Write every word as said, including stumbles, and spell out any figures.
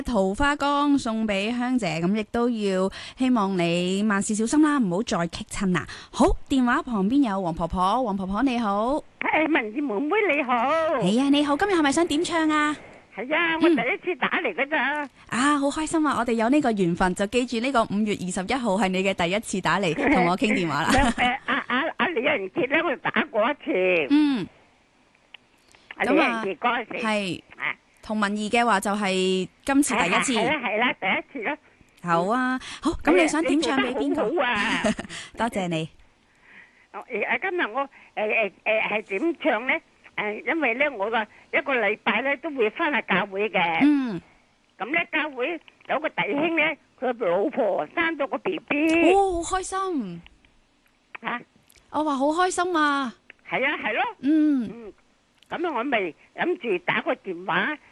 桃花江送俾香姐，咁亦都要希望你萬事小心啦，唔好再棘親啦。好，電話旁邊有黃婆婆，黃婆婆你好。 誒，文燕妹妹你好。 係啊，你好，今日係咪想點唱啊？ 係啊，我第一次打嚟噶咋。 啊，好開心啊！我哋有呢個緣分，就記住呢個五月二十一號係你嘅第一次打嚟同我傾電話啦。 誒，阿阿阿李仁傑咧，我打過一次。 嗯。 阿李仁傑嗰時。 係。同文儀嘅話就係今次第一次。 係啦係啦，第一次啦。 好啊，好，咁你想點唱俾邊個？ 好啊， 多謝你。 誒誒，今日我誒誒誒係點唱咧？誒，因為咧我個一個禮拜咧都會翻去教會嘅。 嗯。 咁咧教會有個弟兄咧，佢老婆生咗個 B B。 哦，好開心。 吓？ 我話好開心啊。 係啊，係咯。 嗯。 嗯。咁啊，我咪諗住打個電話